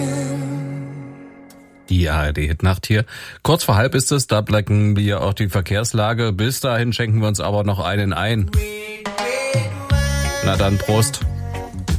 Die ARD-Hitnacht hier. Kurz vor halb ist es, da blicken wir auch die Verkehrslage. Bis dahin schenken wir uns aber noch einen ein. Na dann, Prost.